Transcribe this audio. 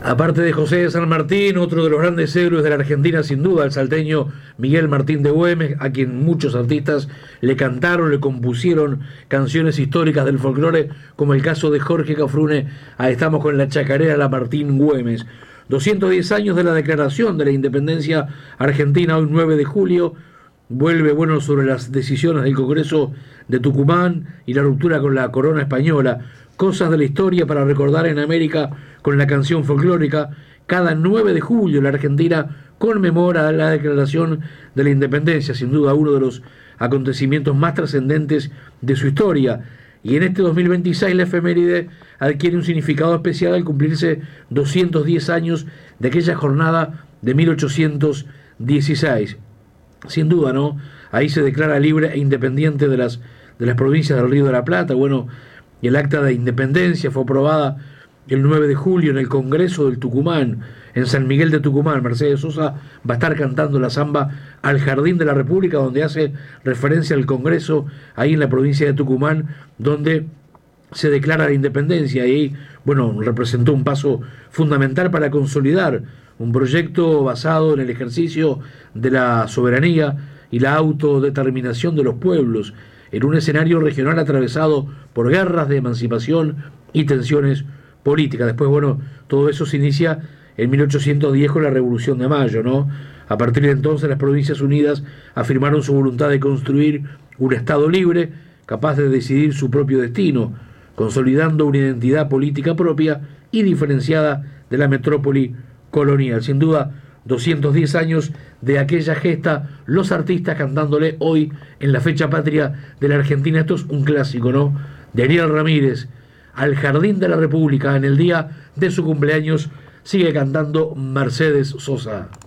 Aparte de José de San Martín, otro de los grandes héroes de la Argentina, sin duda, el salteño Miguel Martín de Güemes, a quien muchos artistas le cantaron, le compusieron canciones históricas del folclore, como el caso de Jorge Cafrune, ahí estamos con la chacarera La Martín Güemes. 210 años de la declaración de la independencia argentina, hoy 9 de julio, vuelve sobre las decisiones del Congreso de Tucumán y la ruptura con la corona española. Cosas de la historia para recordar en América con la canción folclórica. Cada 9 de julio la Argentina conmemora la declaración de la independencia, sin duda uno de los acontecimientos más trascendentes de su historia. Y en este 2026 la efeméride adquiere un significado especial al cumplirse 210 años de aquella jornada de 1816. Sin duda, ¿no? Ahí se declara libre e independiente de las provincias del Río de la Plata. El acta de independencia fue aprobada el 9 de julio en el Congreso del Tucumán, en San Miguel de Tucumán. Mercedes Sosa va a estar cantando la samba al Jardín de la República, donde hace referencia al Congreso, ahí en la provincia de Tucumán, donde se declara la independencia. Y ahí, representó un paso fundamental para consolidar un proyecto basado en el ejercicio de la soberanía y la autodeterminación de los pueblos, en un escenario regional atravesado por guerras de emancipación y tensiones políticas. Después, todo eso se inicia en 1810 con la Revolución de Mayo, ¿no? A partir de entonces las Provincias Unidas afirmaron su voluntad de construir un Estado libre, capaz de decidir su propio destino, consolidando una identidad política propia y diferenciada de la metrópoli colonial. Sin duda, 210 años de aquella gesta, los artistas cantándole hoy en la fecha patria de la Argentina. Esto es un clásico, ¿no? De Ariel Ramírez, al Jardín de la República, en el día de su cumpleaños, sigue cantando Mercedes Sosa.